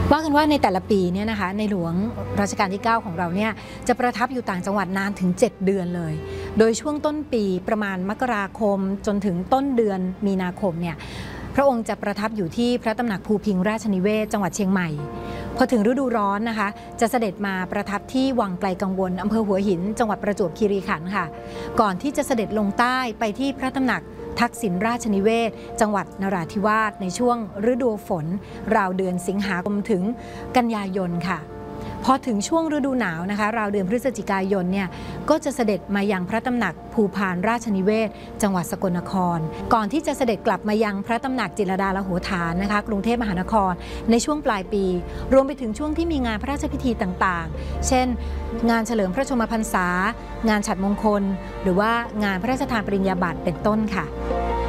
ว่ากันว่าในแต่ละปีเนี่ยนะคะในหลวงรัชกาลที่ 9 ของเราเนี่ยจะประทับอยู่ต่างจังหวัดนานถึง 7 เดือนเลยโดยช่วงต้นปีประมาณมกราคมจนถึงต้นเดือนมีนาคมเนี่ยพระองค์จะประทับอยู่ที่พระตำหนักภูพิงราชนิเวศจังหวัดเชียงใหม่พอถึงฤดูร้อนนะคะจะเสด็จมาประทับที่วังไกลกังวลอำเภอหัวหินจังหวัดประจวบคีรีขันธ์ค่ะก่อนที่จะเสด็จลงใต้ไปที่พระตำหนักทักษิณราชนิเวศจังหวัดนราธิวาสในช่วงฤดูฝนราวเดือนสิงหาคมถึงกันยายนค่ะพอถึงช่วงฤดูหนาวนะคะราวเดือนพฤศจิกายนเนี่ยก็จะเสด็จมายังพระตำหนักภูพานราชนิเวศจังหวัดสกลนครก่อนที่จะเสด็จกลับมายังพระตำหนักจิตรลดาลโหฐานนะคะกรุงเทพมหานครในช่วงปลายปีรวมไปถึงช่วงที่มีงานพระราชพิธีต่างๆเช่นงานเฉลิมพระชนมพรรษางานฉัตรมงคลหรือว่างานพระราชทานปริญญาบัตรเป็นต้นค่ะ